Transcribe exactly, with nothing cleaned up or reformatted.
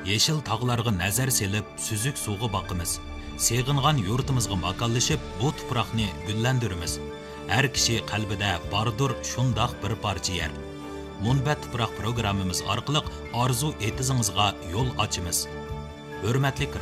Yeşil tağlarga nazar selip, süzük suğu bakımız. Seğingan yurtimizga makanlashib, bu tuproqni gullandiramiz. Har kishi qalbida bordir shundoq bir parcha yer. Munbat tuproq programmamiz orqali orzu etizingizga yo'l ochamiz. Hurmatli